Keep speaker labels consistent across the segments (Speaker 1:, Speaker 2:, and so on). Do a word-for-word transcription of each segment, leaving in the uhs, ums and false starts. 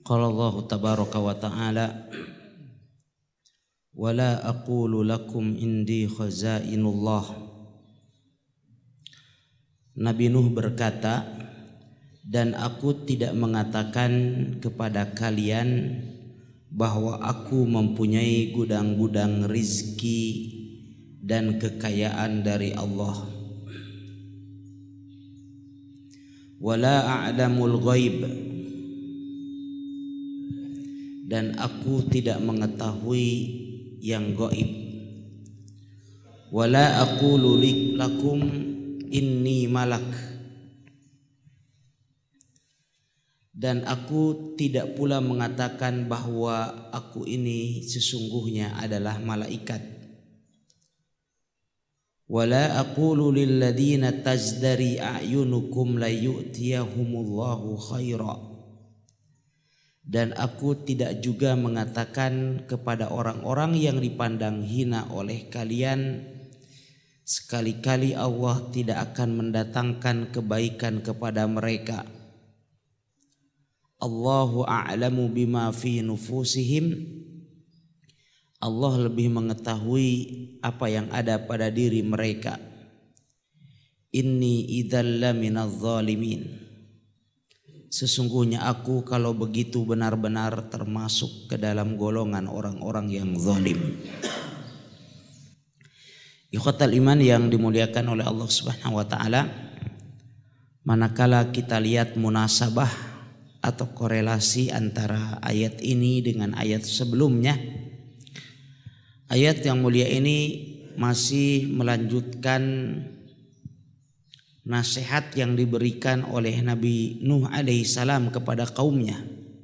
Speaker 1: Qala Allah tabaraka wa ta'ala wala aqulu lakum indi khazainullah. Nabi Nuh berkata, dan aku tidak mengatakan kepada kalian bahwa aku mempunyai gudang-gudang rizki dan kekayaan dari Allah. Wala a'lamul ghaib, dan aku tidak mengetahui yang gaib. Wala aqulu lakum inni malak, dan aku tidak pula mengatakan bahwa aku ini sesungguhnya adalah malaikat. Wala aqulu lil ladzina tazdari a'yunukum la yu'tiyahumullahu khaira, dan aku tidak juga mengatakan kepada orang-orang yang dipandang hina oleh kalian, sekali-kali Allah tidak akan mendatangkan kebaikan kepada mereka. Allahu a'lamu bima fi nufusihim, Allah lebih mengetahui apa yang ada pada diri mereka. Inni idzal laminadz zalimin, sesungguhnya aku kalau begitu benar-benar termasuk ke dalam golongan orang-orang yang zalim. Ikhwatal iman yang dimuliakan oleh Allah Subhanahu wa taala, manakala kita lihat munasabah atau korelasi antara ayat ini dengan ayat sebelumnya, ayat yang mulia ini masih melanjutkan nasihat yang diberikan oleh Nabi Nuh alaihissalam kepada kaumnya.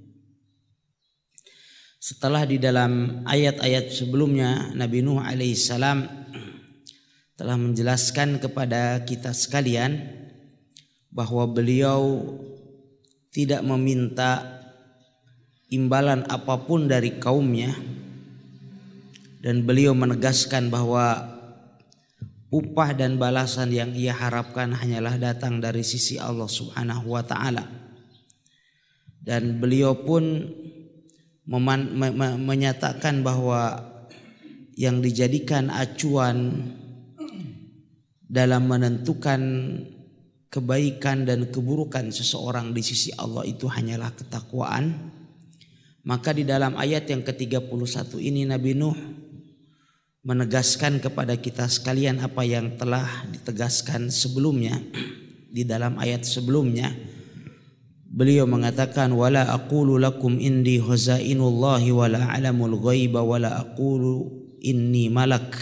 Speaker 1: Setelah di dalam ayat-ayat sebelumnya Nabi Nuh alaihissalam telah menjelaskan kepada kita sekalian bahwa beliau tidak meminta imbalan apapun dari kaumnya, dan beliau menegaskan bahwa upah dan balasan yang ia harapkan hanyalah datang dari sisi Allah Subhanahu wa taala. Dan beliau pun meman, me, me, menyatakan bahwa yang dijadikan acuan dalam menentukan kebaikan dan keburukan seseorang di sisi Allah itu hanyalah ketakwaan. Maka di dalam ayat yang ke tiga puluh satu ini Nabi Nuh menegaskan kepada kita sekalian apa yang telah ditegaskan sebelumnya. Di dalam ayat sebelumnya beliau mengatakan wala aqulu lakum indi khazainullahi wala a'lamul ghaiba wala aqulu inni malak,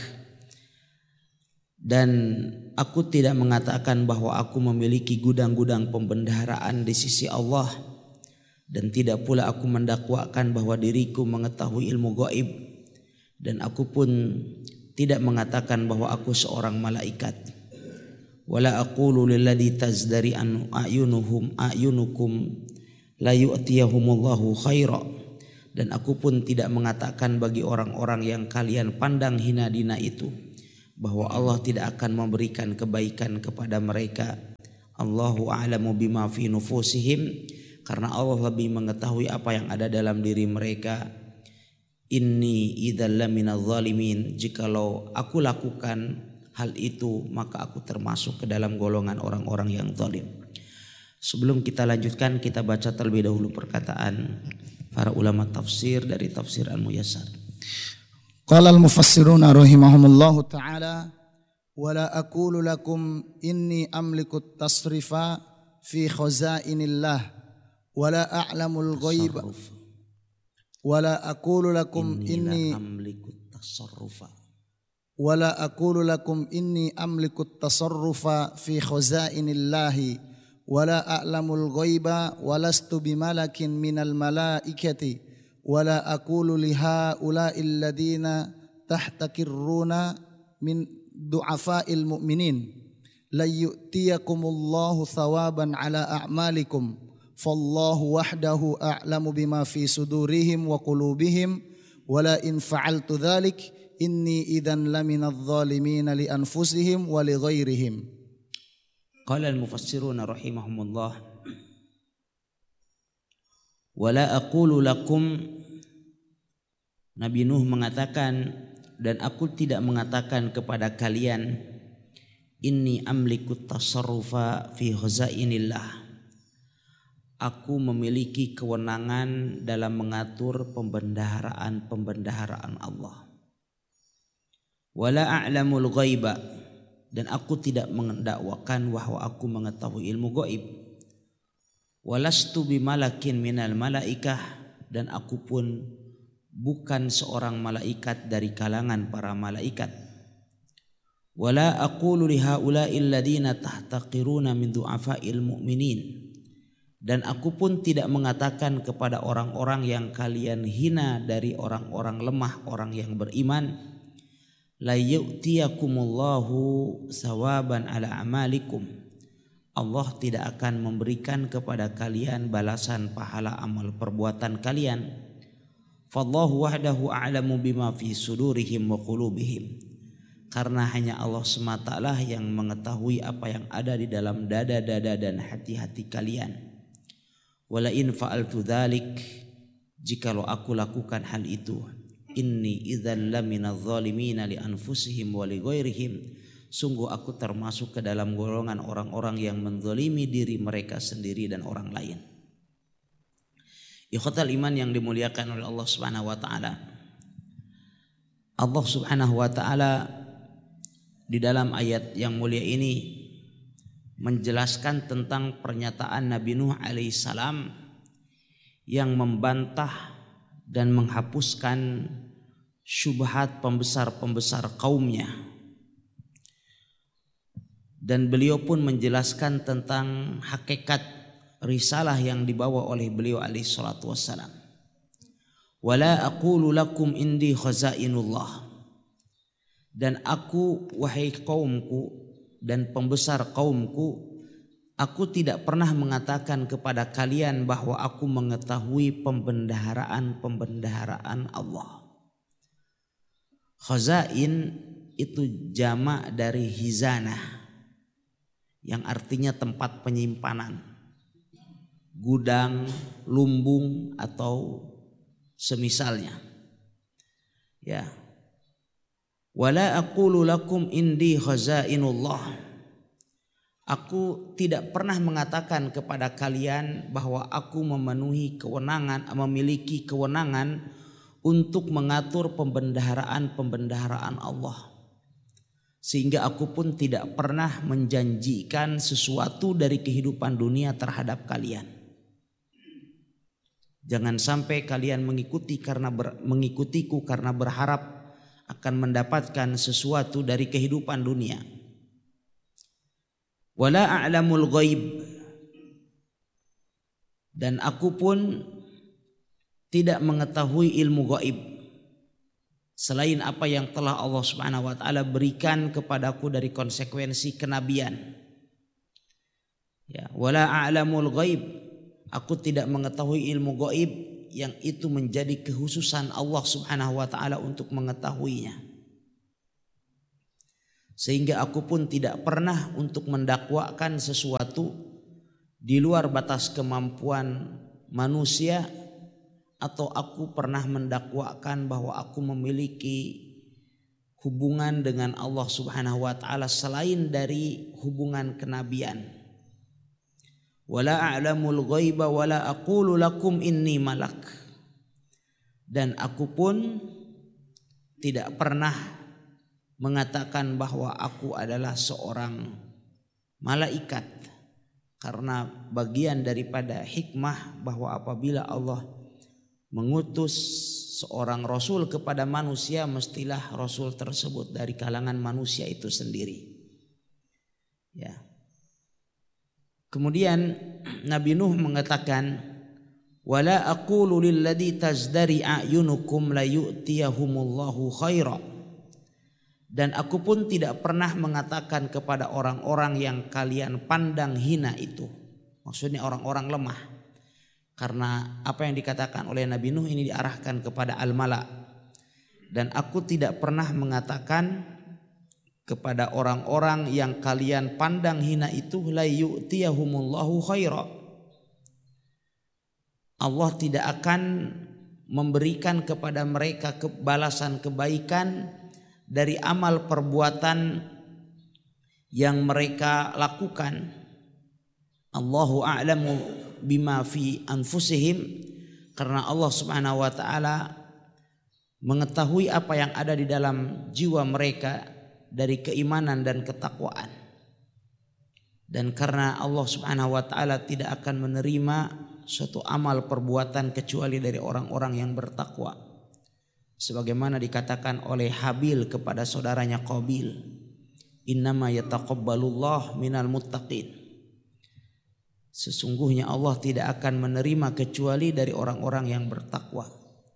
Speaker 1: dan aku tidak mengatakan bahwa aku memiliki gudang-gudang pembendaharaan di sisi Allah, dan tidak pula aku mendakwakan bahwa diriku mengetahui ilmu gaib, dan aku pun tidak mengatakan bahwa aku seorang malaikat. Wala aqulu lilladzi tazdari an a'yunuhum a'yunukum la yu'tiyahumullahu khaira, dan aku pun tidak mengatakan bagi orang-orang yang kalian pandang hina dina itu bahwa Allah tidak akan memberikan kebaikan kepada mereka. Allahu a'lamu bima fi nufusihim, karena Allah lebih mengetahui apa yang ada dalam diri mereka. Inni idzal laminadz zalimin, jikalau aku lakukan hal itu maka aku termasuk ke dalam golongan orang-orang yang zalim. Sebelum kita lanjutkan, kita baca terlebih dahulu perkataan para ulama tafsir dari tafsir Al-Muyassar.
Speaker 2: Qala al-mufassiruna rahimahumullahu ta'ala wala aqulu lakum inni amliku at-tasrifa fi khazainillah wala a'lamul ghaib wala aqulu lakum inni
Speaker 1: amliku at-tasarrufa
Speaker 2: wala aqulu lakum inni amliku at-tasarrufa fi khazainillahi wala a'lamul ghaiba walastu bimalakin minal malaikati wala aqulu liha ula'il ladina tahtakirruna min du'afa'il mu'minin la yu'tiyakumullahu thawaban ala a'malikum fallahu wahdahu a'lamu bima fi sudurihim wa qulubihim wala in fa'altu dhalik inni idzan laminadz zalimin li anfusihim wa li ghairihim.
Speaker 1: Qala al-mufassiruna rahimahumullah Wala aqulu lakum, Nabi Nuh mengatakan, dan aku tidak mengatakan kepada kalian, inni amliku tasarrufa fi khazainillah, aku memiliki kewenangan dalam mengatur pembendaharaan-pembendaharaan Allah. Wala a'lamul ghaiba, dan aku tidak mendakwakan bahwa aku mengetahui ilmu gaib. Walastu bimalakin minal malaikah, dan aku pun bukan seorang malaikat dari kalangan para malaikat. Wala aqulu lihaula'il ladina tahtaqiruna min du'afa'il mu'minin, dan aku pun tidak mengatakan kepada orang-orang yang kalian hina dari orang-orang lemah, orang yang beriman, la yu'tiyakumullahu sawaban ala amalikum, Allah tidak akan memberikan kepada kalian balasan pahala amal perbuatan kalian. Fallahu wahdahu a'lamu bima fi sudurihim wa qulubihim, karena hanya Allah semata lah yang mengetahui apa yang ada di dalam dada-dada dan hati-hati kalian. Wala in fa'altu dzalik, jikalau aku lakukan hal itu, inni idzal laminadz zalimina li anfusihim wa li ghairihim, sungguh aku termasuk ke dalam golongan orang-orang yang menzalimi diri mereka sendiri dan orang lain. Ikhwatal iman yang dimuliakan oleh Allah Subhanahu wa taala. Allah Subhanahu wa taala di dalam ayat yang mulia ini menjelaskan tentang pernyataan Nabi Nuh alaihissalam yang membantah dan menghapuskan syubhat pembesar-pembesar kaumnya. Dan beliau pun menjelaskan tentang hakikat risalah yang dibawa oleh beliau alaihi salatu wassalam. Wala aqulu lakum indi khazainullah, dan aku wahai kaumku dan pembesar kaumku, aku tidak pernah mengatakan kepada kalian bahwa aku mengetahui pembendaharaan-pembendaharaan Allah. Khazain itu jamak dari hizanah, yang artinya tempat penyimpanan, gudang, lumbung atau semisalnya. Ya. Wala aqulu lakum indi khazainullah, aku tidak pernah mengatakan kepada kalian bahwa aku memenuhi kewenangan, memiliki kewenangan untuk mengatur pembendaharaan-pembendaharaan Allah. Sehingga aku pun tidak pernah menjanjikan sesuatu dari kehidupan dunia terhadap kalian. Jangan sampai kalian mengikuti karena ber, mengikutiku karena berharap akan mendapatkan sesuatu dari kehidupan dunia. Wala a'lamul ghaib, dan aku pun tidak mengetahui ilmu gaib selain apa yang telah Allah Subhanahu wa taala berikan kepadaku dari konsekuensi kenabian. Ya, wala a'lamul ghaib, aku tidak mengetahui ilmu gaib yang itu menjadi kekhususan Allah Subhanahu wa taala untuk mengetahuinya. Sehingga aku pun tidak pernah untuk mendakwakan sesuatu di luar batas kemampuan manusia, atau aku pernah mendakwakan bahwa aku memiliki hubungan dengan Allah Subhanahu wa taala selain dari hubungan kenabian. Wala a'lamul ghaiba wala aqulu lakum inni malak, dan aku pun tidak pernah mengatakan bahwa aku adalah seorang malaikat, karena bagian daripada hikmah bahwa apabila Allah mengutus seorang rasul kepada manusia, mestilah rasul tersebut dari kalangan manusia itu sendiri. Ya. Kemudian Nabi Nuh mengatakan, wala aqulu lilladzi tazdari a'yunukum la yu'tiyahumullahu khaira, dan aku pun tidak pernah mengatakan kepada orang-orang yang kalian pandang hina itu, maksudnya orang-orang lemah. Karena apa yang dikatakan oleh Nabi Nuh ini diarahkan kepada al-mala. Dan aku tidak pernah mengatakan kepada orang-orang yang kalian pandang hina itu, la yu'tiyahumullahu khaira, Allah tidak akan memberikan kepada mereka balasan kebaikan dari amal perbuatan yang mereka lakukan. Allahu a'lamu bima fi anfusihim, karena Allah Subhanahu wa taala mengetahui apa yang ada di dalam jiwa mereka dari keimanan dan ketakwaan. Dan karena Allah Subhanahu wa taala tidak akan menerima suatu amal perbuatan kecuali dari orang-orang yang bertakwa. Sebagaimana dikatakan oleh Habil kepada saudaranya Qabil, innama yataqabbalullah minal muttaqin. Sesungguhnya Allah tidak akan menerima kecuali dari orang-orang yang bertakwa.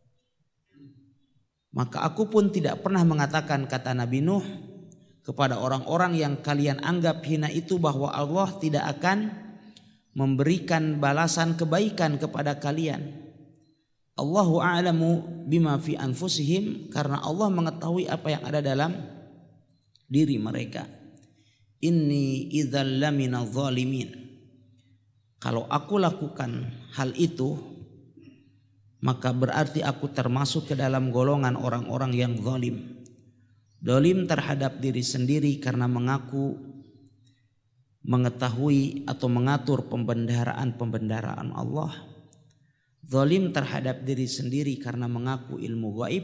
Speaker 1: Maka aku pun tidak pernah mengatakan, kata Nabi Nuh, kepada orang-orang yang kalian anggap hina itu, bahwa Allah tidak akan memberikan balasan kebaikan kepada kalian. Allahu a'lamu bima fi anfusihim, karena Allah mengetahui apa yang ada dalam diri mereka. Inni idzal laminadh zalimin. Kalau aku lakukan hal itu, maka berarti aku termasuk ke dalam golongan orang-orang yang zalim. Zalim terhadap diri sendiri karena mengaku mengetahui atau mengatur pembendaharaan-pembendaharaan Allah. Zalim terhadap diri sendiri karena mengaku ilmu gaib.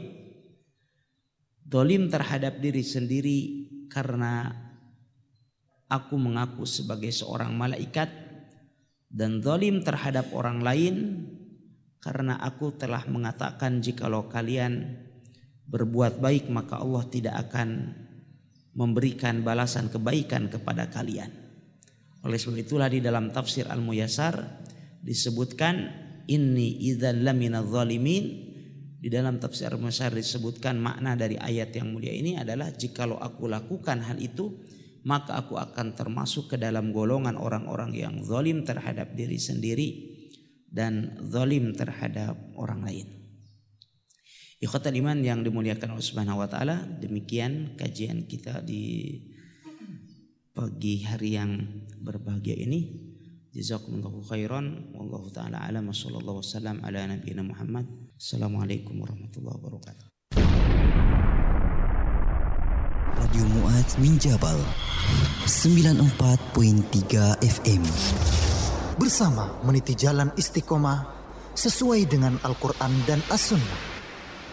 Speaker 1: Zalim terhadap diri sendiri karena aku mengaku sebagai seorang malaikat. Dan zalim terhadap orang lain karena aku telah mengatakan, jikalau kalian berbuat baik maka Allah tidak akan memberikan balasan kebaikan kepada kalian. Oleh sebab itulah di dalam tafsir Al-Muyassar disebutkan inni idzal laminadh zalimin. Di dalam tafsir Al-Muyassar disebutkan makna dari ayat yang mulia ini adalah, jikalau aku lakukan hal itu maka aku akan termasuk ke dalam golongan orang-orang yang zalim terhadap diri sendiri dan zalim terhadap orang lain. Ikhwatal iman yang dimuliakan Allah Subhanahu wa taala, demikian kajian kita di pagi hari yang berbahagia ini. Jazakumullahu khairan, wallahu taala alam, sallallahu wasallam ala nabiyina Muhammad. Assalamualaikum warahmatullahi wabarakatuh.
Speaker 3: Radio Mu'adz min Jabal sembilan puluh empat koma tiga F M.
Speaker 4: Bersama meniti jalan istiqomah sesuai dengan Al-Quran dan As-Sunnah.